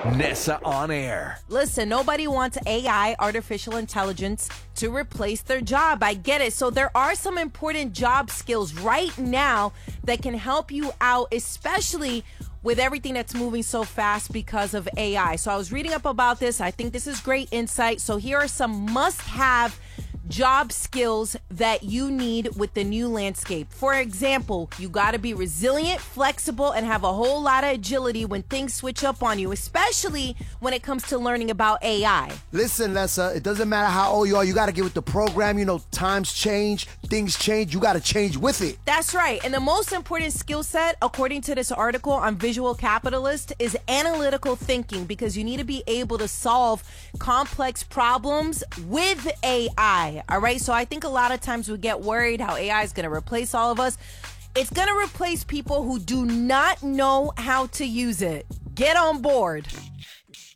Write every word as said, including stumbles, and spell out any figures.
Nessa on air. Listen, nobody wants A I, artificial intelligence, to replace their job. I get it. So there are some important job skills right now that can help you out, especially with everything that's moving so fast because of A I. So I was reading up about this. I think this is great insight. So here are some must-have job skills that you need with the new landscape. For example, you got to be resilient, flexible, and have a whole lot of agility when things switch up on you, especially when it comes to learning about A I. Listen, Lessa, it doesn't matter how old you are. You got to get with the program. You know, times change, things change. You got to change with it. That's right. And the most important skill set, according to this article on Visual Capitalist, is analytical thinking, because you need to be able to solve complex problems with A I. All right. So I think a lot of times we get worried how A I is going to replace all of us. It's going to replace people who do not know how to use it. Get on board.